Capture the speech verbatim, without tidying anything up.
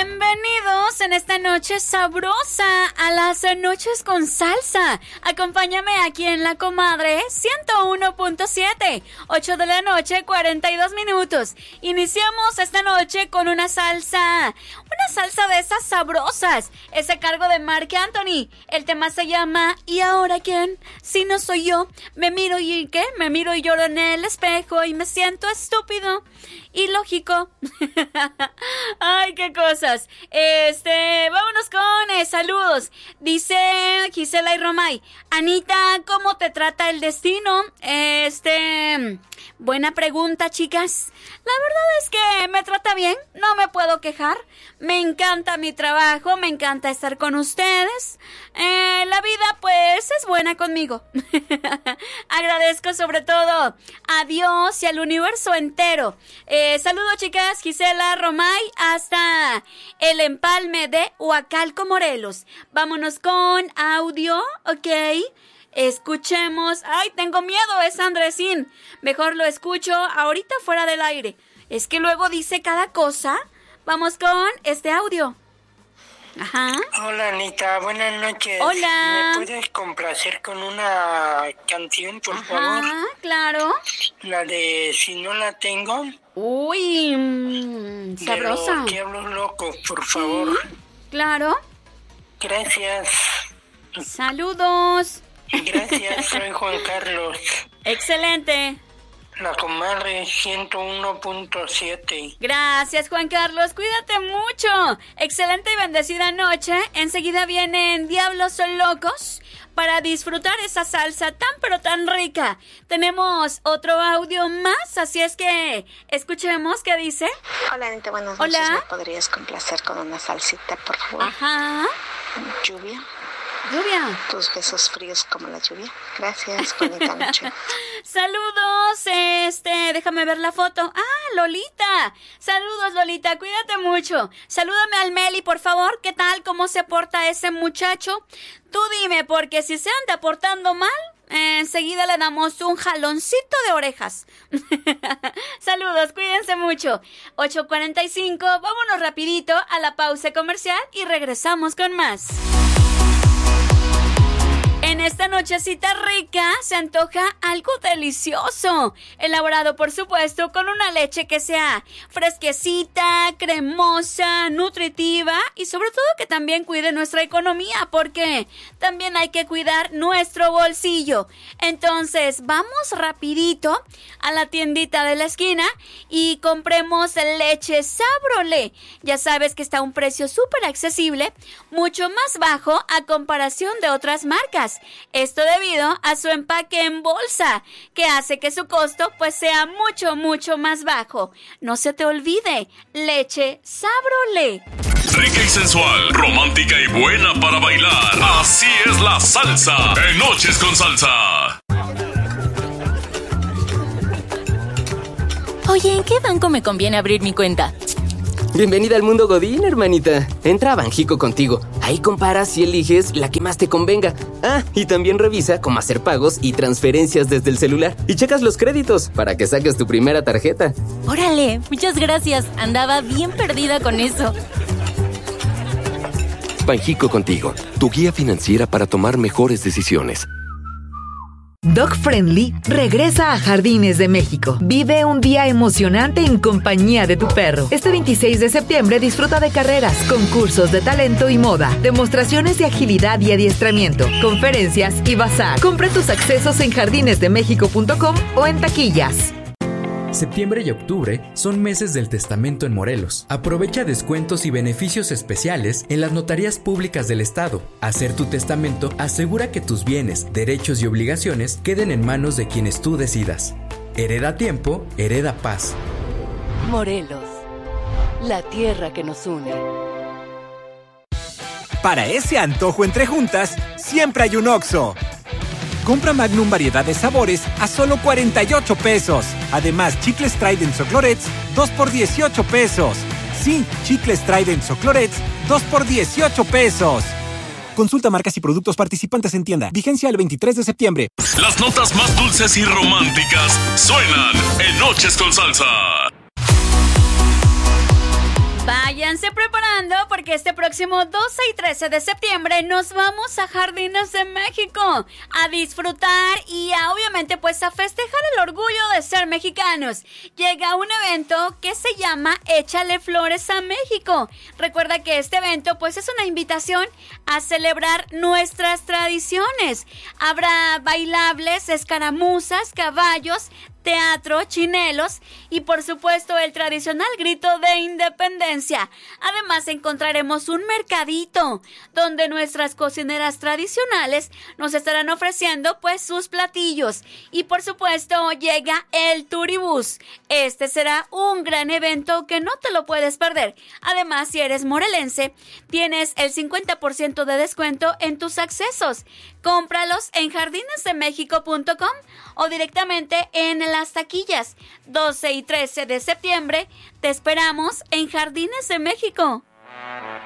Bienvenidos en esta noche sabrosa a las noches con salsa. Acompáñame aquí en La Comadre ciento uno punto siete, ocho de la noche, cuarenta y dos minutos. Iniciamos esta noche con una salsa, una salsa de esas sabrosas. Es a cargo de Marc Anthony. El tema se llama ¿Y ahora quién? Si no soy yo. Me miro y ¿qué? Me miro y lloro en el espejo y me siento estúpido y lógico. Ay, qué cosas. Este, vámonos con eh, saludos. Dice Gisela y Romay: Anita, ¿cómo te trata el destino? Este, buena pregunta, chicas. La verdad es que me trata bien, no me puedo quejar. Me encanta mi trabajo, me encanta estar con ustedes. Eh, la vida, pues, es buena conmigo. Agradezco sobre todo a Dios y al universo entero. Eh, saludos, chicas. Gisela, Romay, hasta el empalme de Huacalco, Morelos. Vámonos con audio, ¿ok? Escuchemos. Ay, tengo miedo, es Andresín. Mejor lo escucho ahorita fuera del aire. Es que luego dice cada cosa. Vamos con este audio. Ajá. Hola, Anita, buenas noches. Hola. ¿Me puedes complacer con una canción, por Ajá, favor? claro. La de Si no la tengo. Uy, mmm, sabrosa. De los Diablos Locos, por favor. Sí, claro. Gracias. Saludos. Gracias, soy Juan Carlos. Excelente. La Comadre ciento uno punto siete. Gracias, Juan Carlos. Cuídate mucho. Excelente y bendecida noche. Enseguida vienen Diablos Son Locos para disfrutar esa salsa tan pero tan rica. Tenemos otro audio más, así es que escuchemos qué dice. Hola, Anita, buenas Hola. noches. ¿Me podrías complacer con una salsita, por favor? Ajá. Lluvia. Lluvia. Tus besos fríos como la lluvia. Gracias, bonita noche. Saludos, este, déjame ver la foto. Ah, Lolita. Saludos, Lolita, cuídate mucho. Salúdame al Meli, por favor. ¿Qué tal? ¿Cómo se porta ese muchacho? Tú dime, porque si se anda portando mal, eh, enseguida le damos un jaloncito de orejas. Saludos, cuídense mucho. ocho cuarenta y cinco, vámonos rapidito a la pausa comercial y regresamos con más. En esta nochecita rica se antoja algo delicioso, elaborado por supuesto con una leche que sea fresquecita, cremosa, nutritiva y sobre todo que también cuide nuestra economía, porque también hay que cuidar nuestro bolsillo. Entonces vamos rapidito a la tiendita de la esquina y compremos leche Sabrole. Ya sabes que está a un precio súper accesible, mucho más bajo a comparación de otras marcas. Esto debido a su empaque en bolsa, que hace que su costo pues sea mucho, mucho más bajo. No se te olvide, leche Sabrole. Rica y sensual, romántica y buena para bailar. Así es la salsa en Noches con Salsa. Oye, ¿en qué banco me conviene abrir mi cuenta? Bienvenida al mundo Godín, hermanita. Entra a Banjico Contigo. Ahí comparas y eliges la que más te convenga. Ah, y también revisa cómo hacer pagos y transferencias desde el celular. Y checas los créditos para que saques tu primera tarjeta. Órale, muchas gracias. Andaba bien perdida con eso. Banjico Contigo, tu guía financiera para tomar mejores decisiones. Dog Friendly regresa a Jardines de México. Vive un día emocionante en compañía de tu perro. Este veintiséis de septiembre disfruta de carreras, concursos de talento y moda, demostraciones de agilidad y adiestramiento, conferencias y bazar. Compra tus accesos en jardines de méxico punto com o en taquillas. Septiembre y octubre son meses del testamento en Morelos. Aprovecha descuentos y beneficios especiales en las notarías públicas del estado. Hacer tu testamento asegura que tus bienes, derechos y obligaciones queden en manos de quienes tú decidas. Hereda tiempo, hereda paz. Morelos, la tierra que nos une. Para ese antojo entre juntas, siempre hay un Oxxo. Compra Magnum variedad de sabores a solo cuarenta y ocho pesos. Además, chicles Trident o Clorets, dos por dieciocho pesos. Sí, chicles Trident o Clorets, dos por dieciocho pesos. Consulta marcas y productos participantes en tienda. Vigencia el veintitrés de septiembre. Las notas más dulces y románticas suenan en Noches con Salsa. Váyanse preparando porque este próximo doce y trece de septiembre nos vamos a Jardines de México a disfrutar y a, obviamente pues a festejar el orgullo de ser mexicanos. Llega un evento que se llama Échale Flores a México. Recuerda que este evento pues es una invitación a celebrar nuestras tradiciones. Habrá bailables, escaramuzas, caballos, teatro, chinelos y por supuesto el tradicional grito de independencia. Además encontraremos un mercadito donde nuestras cocineras tradicionales nos estarán ofreciendo pues sus platillos y por supuesto llega el Turibús. Este será un gran evento que no te lo puedes perder. Además, si eres morelense, tienes el cincuenta por ciento de descuento en tus accesos. Cómpralos en jardines de méxico punto com o directamente en las taquillas. doce y trece de septiembre te esperamos en Jardines de México.